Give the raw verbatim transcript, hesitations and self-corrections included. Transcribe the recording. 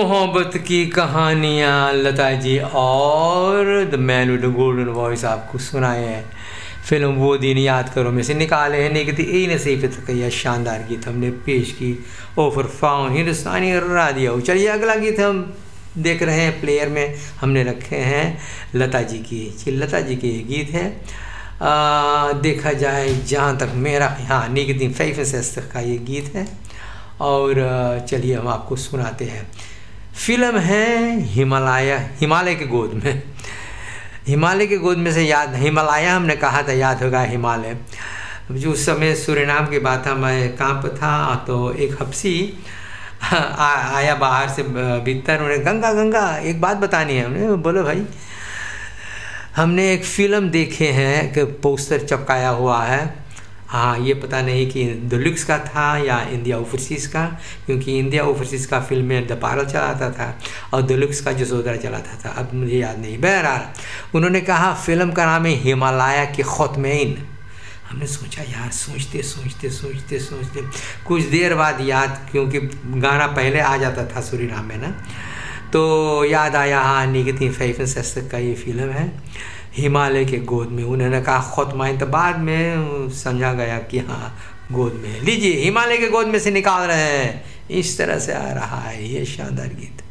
मोहब्बत की कहानियाँ लता जी और the man with the golden voice आपको सुनाए हैं। फिल्म वो दिन याद करो में से निकाले हैं निकती ई नसीब तक यह शानदार गीत हमने पेश की ओवर फाउंड हिंदुस्तानी राडियो। चलिए अगला गीत हम देख रहे हैं प्लेयर में हमने रखे हैं लता जी की लता जी के गीत है आ, देखा जाए जहाँ तक मेरा हाँ निकती फैफेस का ये गीत है। और चलिए हम आपको सुनाते हैं। फिल्म है हिमालय हिमालय के गोद में। हिमालय के गोद में से याद हिमालय हमने कहा था, याद होगा हिमालय। जो उस समय सूरीनाम की बात था, मैं काम पर था तो एक हफ्सी आ, आया बाहर से भीतर। उन्हें गंगा गंगा एक बात बतानी है। हमने बोलो भाई हमने एक फ़िल्म देखे हैं कि पोस्टर चिपकाया हुआ है। हाँ ये पता नहीं कि डिलक्स का था या इंडिया ओवरसीज़ का, क्योंकि इंडिया ओवरसीज़ का फिल्म में द पारल चलाता था और डिलक्स का जसोदरा चलाता था, अब मुझे याद नहीं। बहरहाल उन्होंने कहा फिल्म का नाम है हिमालय के ख़ुतमैन। हमने सोचा यार सोचते सोचते सोचते सोचते कुछ देर बाद याद, क्योंकि गाना पहले आ जाता था सूरीनाम में ना, तो याद आया हाँ निकती फैफेस का ये फिल्म है हिमालय के गोद में। उन्होंने कहा ख़ुतमैन, तो बाद में समझा गया कि हाँ गोद में। लीजिए हिमालय के गोद में से निकाल रहे हैं, इस तरह से आ रहा है ये शानदार गीत।